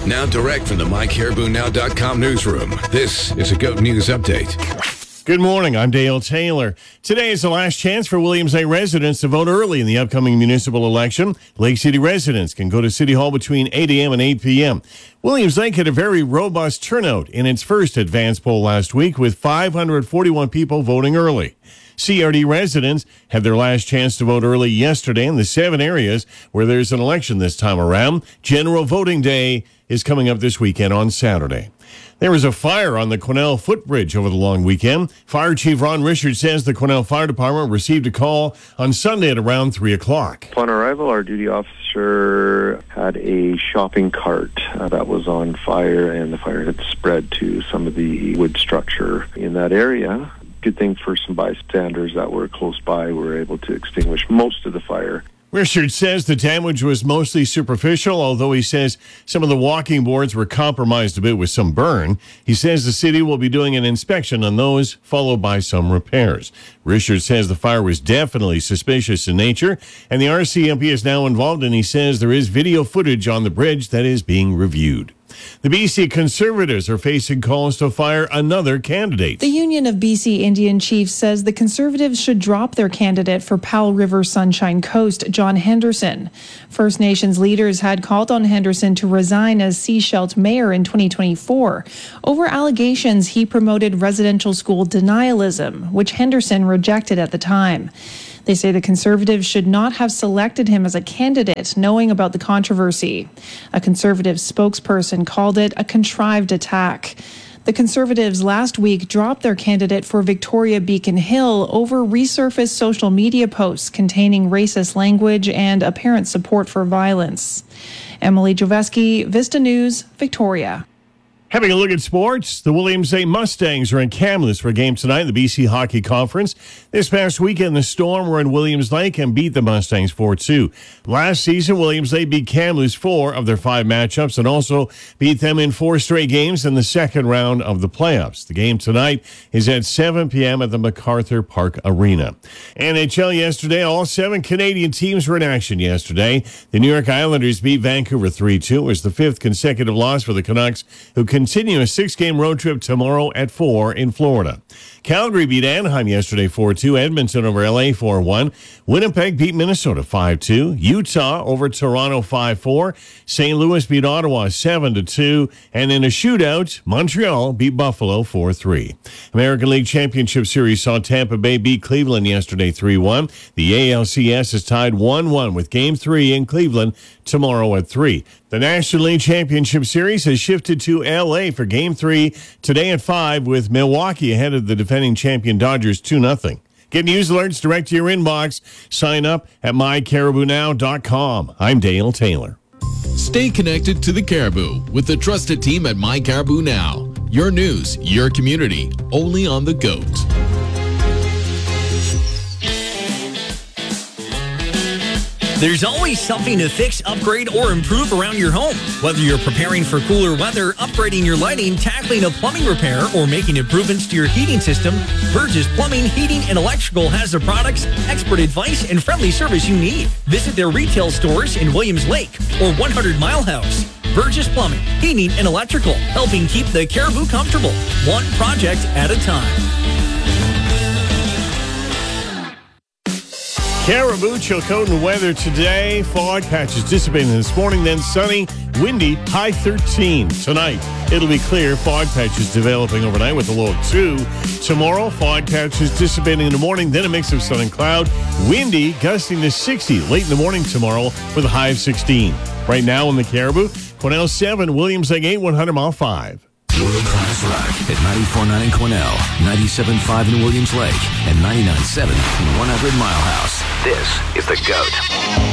Now direct from the MyCaribouNow.com newsroom, this is a GOAT News Update. Good morning. I'm Dale Taylor. Today is the last chance for Williams Lake residents to vote early in the upcoming municipal election. Lake City residents can go to City Hall between 8 a.m. and 8 p.m. Williams Lake had a very robust turnout in its first advance poll last week, with 541 people voting early. CRD residents had their last chance to vote early yesterday in the 7 areas where there's an election this time around. General voting day is coming up this weekend on Saturday. There was a fire on the Quesnel footbridge over the long weekend. Fire Chief Ron Richard says the Quesnel Fire Department received a call on Sunday at around 3 o'clock. Upon arrival, our duty officer had a shopping cart that was on fire, and the fire had spread to some of the wood structure in that area. Good thing for some bystanders that were close by, we were able to extinguish most of the fire. Richard says the damage was mostly superficial, although he says some of the walking boards were compromised a bit with some burn. He says the city will be doing an inspection on those, followed by some repairs. Richard says the fire was definitely suspicious in nature, and the RCMP is now involved, and he says there is video footage on the bridge that is being reviewed. The BC Conservatives are facing calls to fire another candidate. The Union of BC Indian Chiefs says the Conservatives should drop their candidate for Powell River Sunshine Coast, John Henderson. First Nations leaders had called on Henderson to resign as Sechelt mayor in 2024 over allegations he promoted residential school denialism, which Henderson rejected at the time. They say the Conservatives should not have selected him as a candidate, knowing about the controversy. A Conservative spokesperson called it a contrived attack. The Conservatives last week dropped their candidate for Victoria Beacon Hill over resurfaced social media posts containing racist language and apparent support for violence. Emily Joveski, Vista News, Victoria. Having a look at sports, the Williams Lake Mustangs are in Kamloops for a game tonight in the BC Hockey Conference. This past weekend, the Storm were in Williams Lake and beat the Mustangs 4-2. Last season, Williams Lake beat Kamloops 4 of their 5 matchups and also beat them in 4 straight games in the second round of the playoffs. The game tonight is at 7 p.m. at the MacArthur Park Arena. NHL yesterday, all 7 Canadian teams were in action yesterday. The New York Islanders beat Vancouver 3-2. It was the 5th consecutive loss for the Canucks, who continue a 6-game road trip tomorrow at 4 in Florida. Calgary beat Anaheim yesterday 4-2. Edmonton over LA 4-1. Winnipeg beat Minnesota 5-2. Utah over Toronto 5-4. St. Louis beat Ottawa 7-2. And in a shootout, Montreal beat Buffalo 4-3. American League Championship Series saw Tampa Bay beat Cleveland yesterday 3-1. The ALCS is tied 1-1 with Game 3 in Cleveland tomorrow at 3. The National League Championship Series has shifted to L.A. for Game 3 today at 5, with Milwaukee ahead of the defending champion Dodgers 2-0. Get news alerts direct to your inbox. Sign up at MyCaribouNow.com. I'm Dale Taylor. Stay connected to the Caribou with the trusted team at My Caribou Now. Your news, your community, only on the GOAT. There's always something to fix, upgrade, or improve around your home. Whether you're preparing for cooler weather, upgrading your lighting, tackling a plumbing repair, or making improvements to your heating system, Burgess Plumbing, Heating, and Electrical has the products, expert advice, and friendly service you need. Visit their retail stores in Williams Lake or 100 Mile House. Burgess Plumbing, Heating, and Electrical, helping keep the Caribou comfortable, one project at a time. Caribou, Chilcotin weather today. Fog patches dissipating this morning, then sunny, windy, high 13. Tonight, it'll be clear. Fog patches developing overnight with a low of 2. Tomorrow, fog patches dissipating in the morning, then a mix of sun and cloud. Windy, gusting to 60 late in the morning tomorrow with a high of 16. Right now in the Caribou, Quesnel 7, Williams Lake 8, 100 Mile 5. World-class rock at 94.9 in Quesnel, 97.5 in Williams Lake, and 99.7 in 100 Mile House. This is The GOAT.